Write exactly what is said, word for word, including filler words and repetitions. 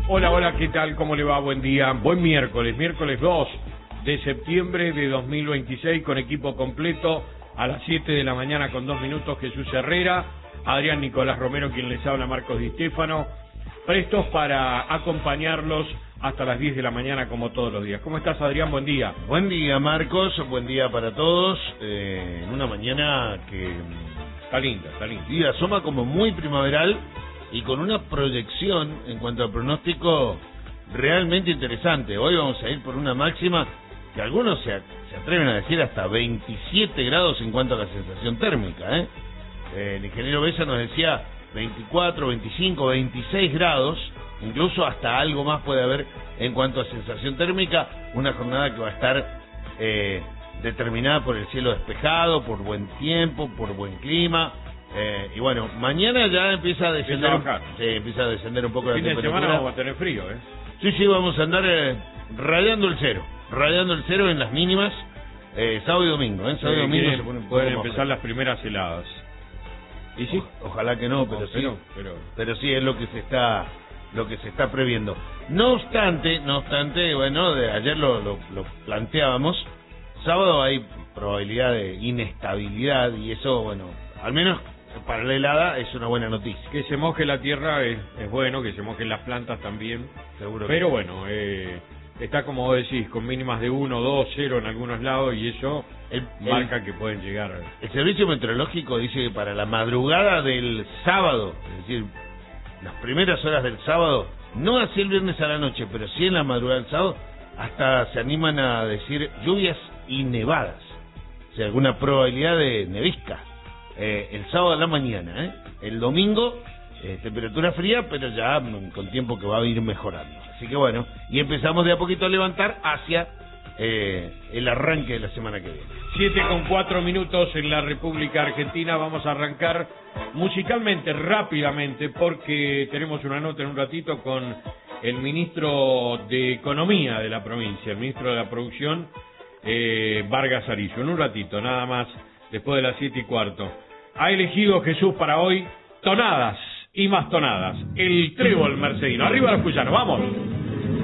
Hola, hola, ¿qué tal? ¿Cómo le va? Buen día. Buen miércoles, miércoles dos de septiembre de dos mil veintiséis, con equipo completo a las siete de la mañana con dos minutos. Jesús Herrera, Adrián Nicolás Romero, quien les habla, Marcos Di Stéfano, prestos para acompañarlos hasta las diez de la mañana como todos los días. ¿Cómo estás, Adrián? Buen día. Buen día, Marcos, buen día para todos, eh, en una mañana que... Está linda, está linda. Sí, asoma como muy primaveral y con una proyección en cuanto al pronóstico realmente interesante. Hoy vamos a ir por una máxima que algunos se, se atreven a decir hasta veintisiete grados en cuanto a la sensación térmica, ¿eh? Eh, el ingeniero Besa nos decía veinticuatro, veinticinco, veintiséis grados, incluso hasta algo más puede haber en cuanto a sensación térmica. Una jornada que va a estar eh, determinada por el cielo despejado, por buen tiempo, por buen clima. Eh, y bueno, mañana ya empieza a descender, empieza a bajar. Sí, empieza a descender un poco la Fin de temperatura. semana vamos a tener frío, ¿eh? Sí, sí, vamos a andar eh, rayando el cero, rayando el cero en las mínimas, eh, sábado y domingo, ¿eh? Sábado y domingo se pone un poco pueden más empezar fresco. las primeras heladas. ¿Y sí? O- ojalá que no, pero No, sí, pero, pero... pero sí es lo que se está, lo que se está previendo. No obstante, no obstante, bueno, de ayer lo, lo, lo planteábamos. Sábado hay probabilidad de inestabilidad y eso, bueno, al menos para la helada es una buena noticia. Que se moje la tierra es, es bueno, que se mojen las plantas también. Seguro. Pero que... bueno, eh, está como vos decís, con mínimas de uno, dos, cero en algunos lados, y eso el, marca el, que pueden llegar. El servicio meteorológico dice que para la madrugada del sábado, es decir, las primeras horas del sábado, no así el viernes a la noche, pero sí en la madrugada del sábado, hasta se animan a decir lluvias y nevadas. O sea, alguna probabilidad de nevisca. Eh, el sábado a la mañana, ¿eh? El domingo, eh, temperatura fría, pero ya mm, con tiempo que va a ir mejorando. Así que bueno, y empezamos de a poquito a levantar hacia eh, el arranque de la semana que viene. Siete con cuatro minutos en la República Argentina. Vamos a arrancar musicalmente, rápidamente, porque tenemos una nota en un ratito con el ministro de Economía de la provincia, el ministro de la Producción, eh, Vargas Arillo. En un ratito, nada más, después de las siete y cuarto. Ha elegido Jesús para hoy tonadas y más tonadas. El trébol mercedino. Arriba los cuyanos, vamos.